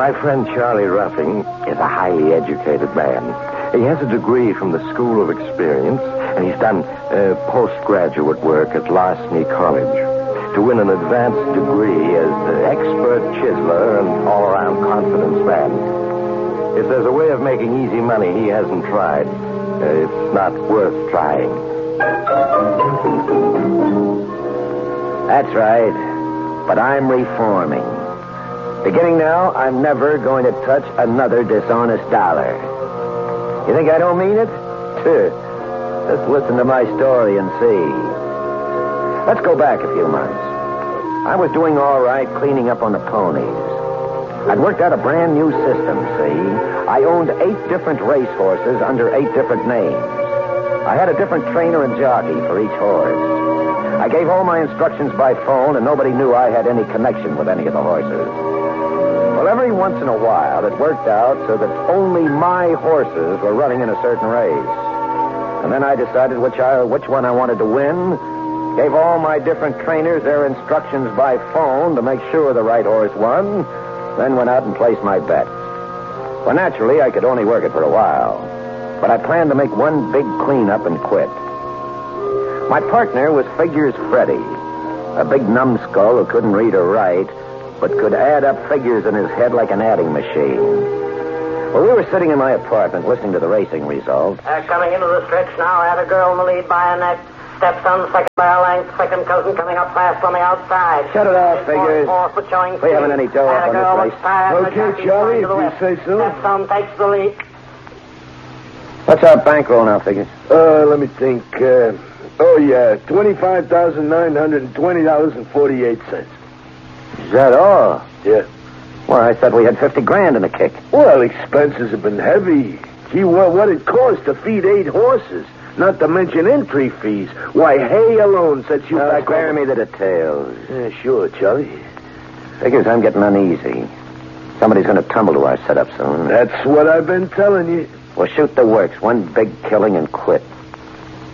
My friend Charlie Ruffing is a highly educated man. He has a degree from the School of Experience, and he's done postgraduate work at Larceny College. To win an advanced degree as expert chiseler and all-around confidence man. If there's a way of making easy money he hasn't tried, it's not worth trying. That's right. But I'm reforming. Beginning now, I'm never going to touch another dishonest dollar. You think I don't mean it? Just listen to my story and see. Let's go back a few months. I was doing all right cleaning up on the ponies. I'd worked out a brand new system, see? I owned 8 different racehorses under 8 different names. I had a different trainer and jockey for each horse. I gave all my instructions by phone, and nobody knew I had any connection with any of the horses. Well, every once in a while, it worked out so that only my horses were running in a certain race. And then I decided which one I wanted to win, gave all my different trainers their instructions by phone to make sure the right horse won, then went out and placed my bet. Well, naturally, I could only work it for a while, but I planned to make one big cleanup and quit. My partner was Figures Freddy, a big numbskull who couldn't read or write, but could add up figures in his head like an adding machine. Well, we were sitting in my apartment listening to the racing results. Coming into the stretch now, I had a girl in the lead by a neck. Stepson, second by a length, second cousin coming up fast on the outside. Shut it off, Figures. Fourth, but showing We haven't any dough up on this race. Okay, Charlie, if you say so. Stepson takes the lead. What's our bankroll now, Figures? Let me think. $25,920.48. Is that all? Yeah. Well, I thought we had $50,000 in the kick. Well, expenses have been heavy. Gee, what it cost to feed 8 horses, not to mention entry fees. Why, hay alone sets you back. Spare me the details. Yeah, sure, Charlie. Figures I'm getting uneasy. Somebody's going to tumble to our setup soon. That's what I've been telling you. We'll shoot the works, one big killing and quit.